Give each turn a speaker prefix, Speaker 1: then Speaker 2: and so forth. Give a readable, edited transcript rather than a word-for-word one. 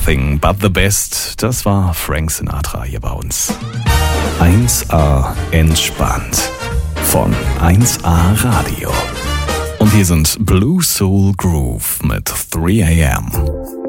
Speaker 1: Nothing But The Best. Das war Frank Sinatra hier bei uns. 1A entspannt von 1A Radio. Und hier sind Blue Soul Groove mit 3 AM.